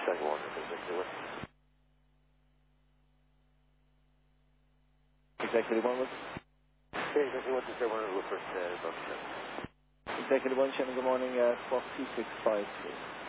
Second one, exactly what? Executive 1 was? Yeah, exactly what the second one was first, Executive 1, Shannon, good morning, 42653.